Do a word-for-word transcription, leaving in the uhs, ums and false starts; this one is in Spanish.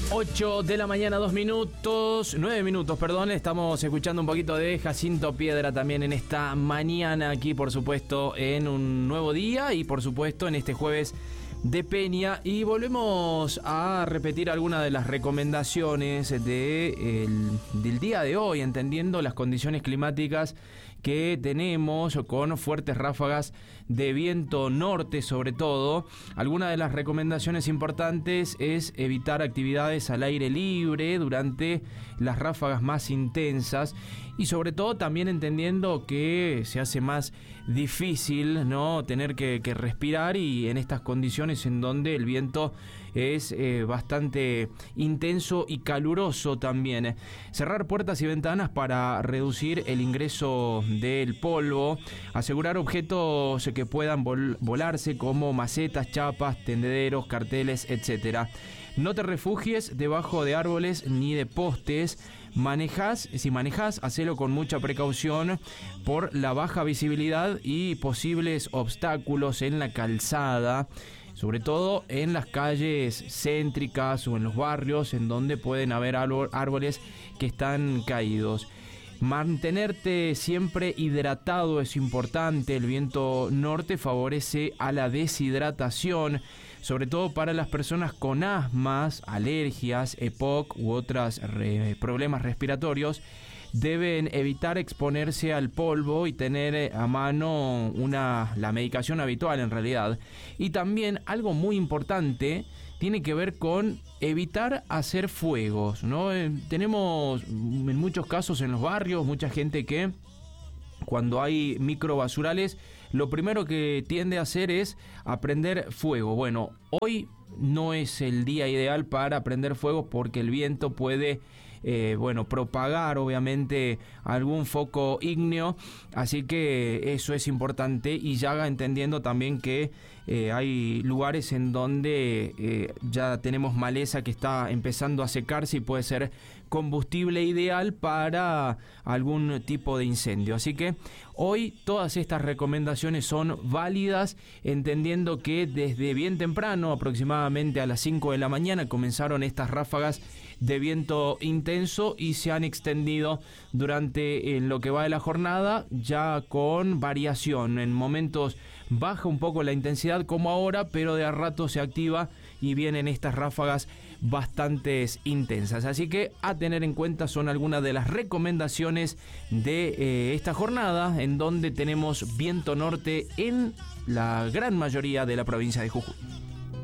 ocho de la mañana, dos minutos, nueve minutos, perdón. Estamos escuchando un poquito de Jacinto Piedra también en esta mañana aquí, por supuesto, en un nuevo día y por supuesto en este jueves de Peña. Y volvemos a repetir algunas de las recomendaciones de el, del día de hoy, entendiendo las condiciones climáticas que tenemos con fuertes ráfagas de viento norte sobre todo. Algunas de las recomendaciones importantes es evitar actividades al aire libre durante las ráfagas más intensas y sobre todo también entendiendo que se hace más difícil, ¿no?, tener que, que respirar y en estas condiciones en donde el viento es eh, bastante intenso y caluroso también. Cerrar puertas y ventanas para reducir el ingreso del polvo, asegurar objetos que puedan vol- volarse como macetas, chapas, tendederos, carteles, etcétera. No te refugies debajo de árboles ni de postes. Manejas, si manejas, hacelo con mucha precaución por la baja visibilidad y posibles obstáculos en la calzada, sobre todo en las calles céntricas o en los barrios en donde pueden haber árboles que están caídos. Mantenerte siempre hidratado es importante. El viento norte favorece a la deshidratación, sobre todo para las personas con asmas, alergias, E P O C u otros re- problemas respiratorios. Deben evitar exponerse al polvo y tener a mano una, la medicación habitual en realidad. Y también algo muy importante tiene que ver con evitar hacer fuegos, ¿no? Eh, tenemos en muchos casos en los barrios mucha gente que cuando hay microbasurales lo primero que tiende a hacer es aprender fuego. Bueno, hoy no es el día ideal para prender fuego porque el viento puede eh, bueno, propagar obviamente algún foco ígneo, así que eso es importante. Y ya entendiendo también que eh, hay lugares en donde eh, ya tenemos maleza que está empezando a secarse y puede ser combustible ideal para algún tipo de incendio. Así que hoy todas estas recomendaciones son válidas, entendiendo que desde bien temprano, aproximadamente a las cinco de la mañana, comenzaron estas ráfagas de viento intenso y se han extendido durante en lo que va de la jornada, ya con variación. En momentos baja un poco la intensidad como ahora, pero de a rato se activa y vienen estas ráfagas bastante intensas. Así que a tener en cuenta son algunas de las recomendaciones de eh, esta jornada, en donde tenemos viento norte en la gran mayoría de la provincia de Jujuy.